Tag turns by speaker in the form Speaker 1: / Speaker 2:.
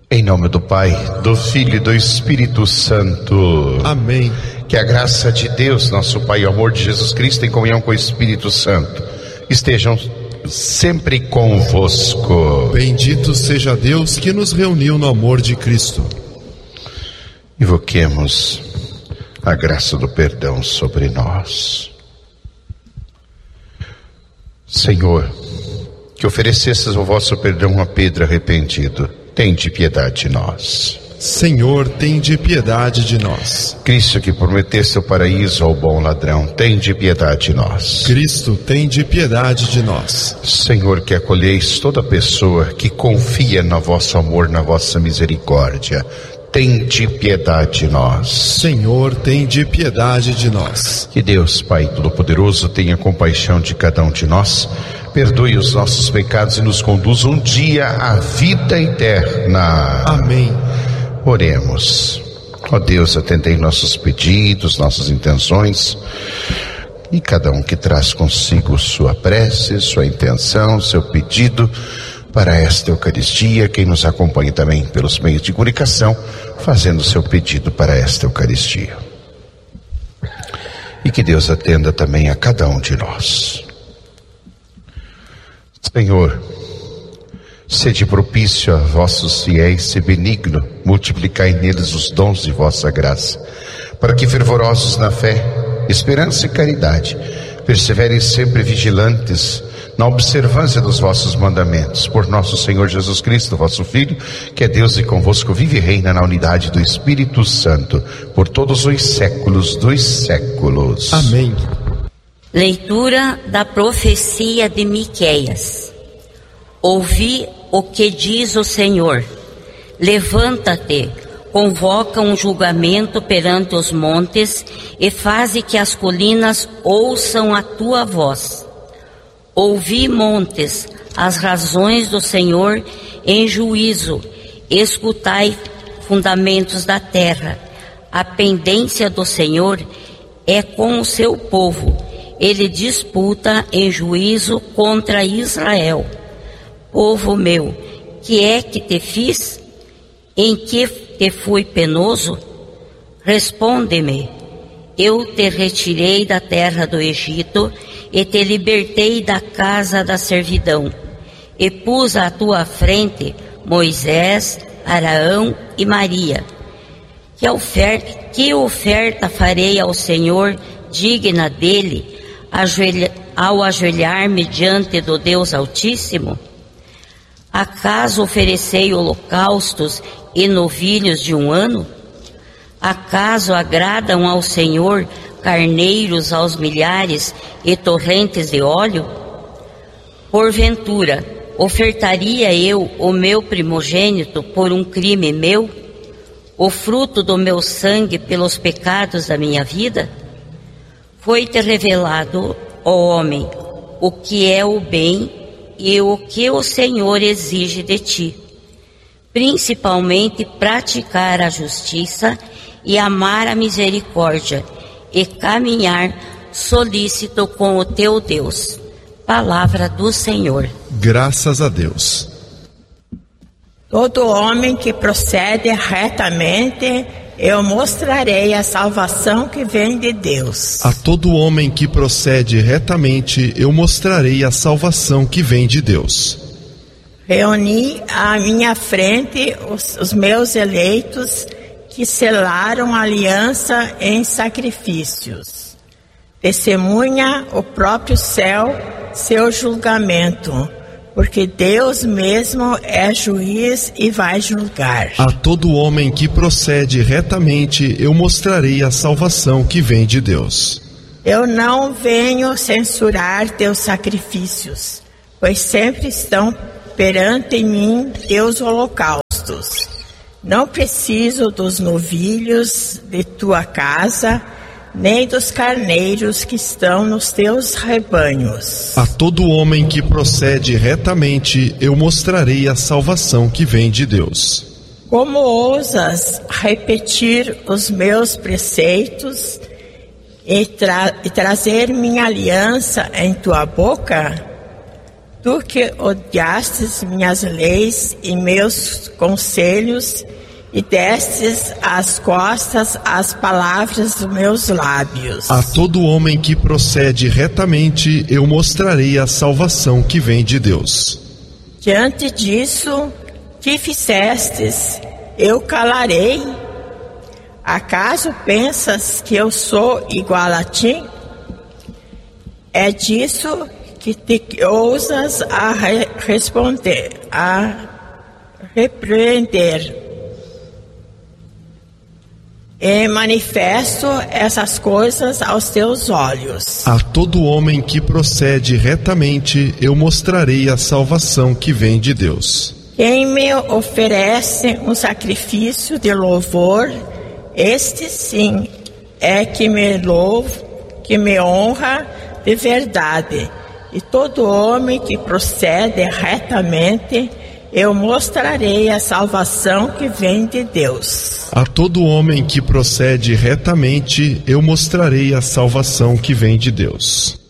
Speaker 1: Em nome do Pai, do Filho e do Espírito Santo.
Speaker 2: Amém.
Speaker 1: Que a graça de Deus, nosso Pai, e o amor de Jesus Cristo, em comunhão com o Espírito Santo, estejam sempre convosco.
Speaker 2: Bendito seja Deus que nos reuniu no amor de Cristo.
Speaker 1: Invoquemos a graça do perdão sobre nós. Senhor, que oferecesses o vosso perdão a Pedro arrependido, tende piedade de nós.
Speaker 2: Senhor, tende piedade de nós.
Speaker 1: Cristo, que prometeste o paraíso ao bom ladrão, tende piedade de nós.
Speaker 2: Cristo, tende piedade de nós.
Speaker 1: Senhor, que acolheis toda pessoa que confia no vosso amor, na vossa misericórdia, tende piedade de nós.
Speaker 2: Senhor, tende piedade de nós.
Speaker 1: Que Deus, Pai Todo-Poderoso, tenha compaixão de cada um de nós, perdoe os nossos pecados e nos conduza um dia à vida eterna.
Speaker 2: Amém.
Speaker 1: Oremos. Ó Deus, atendei nossos pedidos, nossas intenções, e cada um que traz consigo sua prece, sua intenção, seu pedido para esta Eucaristia, quem nos acompanha também pelos meios de comunicação, fazendo seu pedido para esta Eucaristia. E que Deus atenda também a cada um de nós. Senhor, sede propício a vossos fiéis e benigno, multiplicai neles os dons de vossa graça, para que fervorosos na fé, esperança e caridade, perseverem sempre vigilantes na observância dos vossos mandamentos, por nosso Senhor Jesus Cristo, vosso Filho, que é Deus e convosco vive e reina na unidade do Espírito Santo, por todos os séculos dos séculos.
Speaker 2: Amém.
Speaker 3: Leitura da profecia de Miqueias. Ouvi o que diz o Senhor. Levanta-te, convoca um julgamento perante os montes e faze que as colinas ouçam a tua voz. Ouvi, montes, as razões do Senhor em juízo, escutai, fundamentos da terra. A pendência do Senhor é com o seu povo, ele disputa em juízo contra Israel. Povo meu, que é que te fiz? Em que te fui penoso? Responde-me. Eu te retirei da terra do Egito e te libertei da casa da servidão. E pus à tua frente Moisés, Arão e Maria. Que oferta farei ao Senhor digna dele, ao ajoelhar-me diante do Deus Altíssimo? Acaso oferecei holocaustos e novilhos de um ano? Acaso agradam ao Senhor carneiros aos milhares e torrentes de óleo? Porventura, ofertaria eu o meu primogênito por um crime meu? O fruto do meu sangue pelos pecados da minha vida? Foi-te revelado, ó homem, o que é o bem e o que o Senhor exige de ti, principalmente praticar a justiça e amar a misericórdia e caminhar solícito com o teu Deus. Palavra do Senhor.
Speaker 2: Graças a Deus.
Speaker 4: Todo homem que procede retamente, eu mostrarei a salvação que vem de Deus.
Speaker 2: A todo homem que procede retamente, eu mostrarei a salvação que vem de Deus.
Speaker 4: Reuni à minha frente os meus eleitos, que selaram aliança em sacrifícios. Testemunha o próprio céu seu julgamento, porque Deus mesmo é juiz e vai julgar.
Speaker 2: A todo homem que procede retamente, eu mostrarei a salvação que vem de Deus.
Speaker 4: Eu não venho censurar teus sacrifícios, pois sempre estão perante mim teus holocaustos. Não preciso dos novilhos de tua casa, nem dos carneiros que estão nos teus rebanhos.
Speaker 2: A todo homem que procede retamente, eu mostrarei a salvação que vem de Deus.
Speaker 4: Como ousas repetir os meus preceitos e trazer minha aliança em tua boca? Tu que odiastes minhas leis e meus conselhos e destes as costas às palavras dos meus lábios.
Speaker 2: A todo homem que procede retamente, eu mostrarei a salvação que vem de Deus.
Speaker 4: Diante disso, que fizestes? Eu calarei. Acaso pensas que eu sou igual a ti? É disso que te ousas a responder, a repreender. E manifesto essas coisas aos teus olhos.
Speaker 2: A todo homem que procede retamente, eu mostrarei a salvação que vem de Deus.
Speaker 4: Quem me oferece um sacrifício de louvor, este sim é que me louva, que me honra de verdade. E todo homem que procede retamente, eu mostrarei a salvação que vem de Deus.
Speaker 2: A todo homem que procede retamente, eu mostrarei a salvação que vem de Deus.